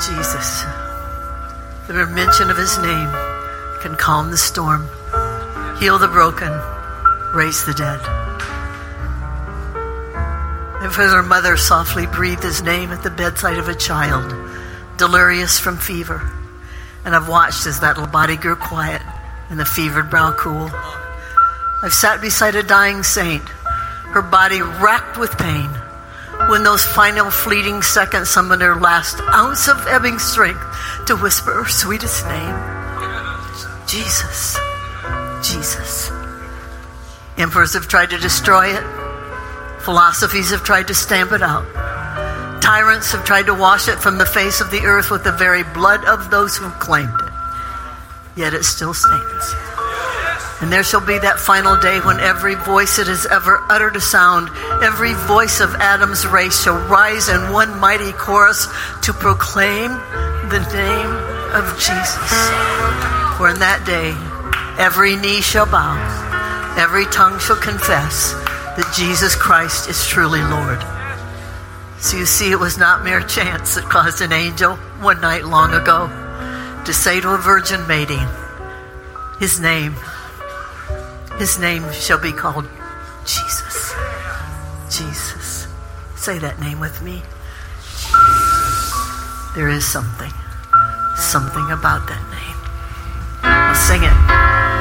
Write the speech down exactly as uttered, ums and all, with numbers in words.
Jesus. The mere mention of his name can calm the storm, heal the broken, raise the dead. And for her mother softly breathed his name at the bedside of a child, delirious from fever. And I've watched as that little body grew quiet and the fevered brow cool. I've sat beside a dying saint, her body racked with pain, when those final fleeting seconds summoned her last ounce of ebbing strength to whisper her sweetest name. Jesus. Jesus. Emperors have tried to destroy it. Philosophies have tried to stamp it out. Tyrants have tried to wash it from the face of the earth with the very blood of those who claimed it. Yet it still stands. And there shall be that final day when every voice that has ever uttered a sound, every voice of Adam's race shall rise in one mighty chorus to proclaim the name of Jesus. For in that day, every knee shall bow, every tongue shall confess that Jesus Christ is truly Lord. So you see, it was not mere chance that caused an angel one night long ago to say to a virgin mating, his name, his name shall be called Jesus. Jesus. Say that name with me. There is something, something about that name. I'll sing it.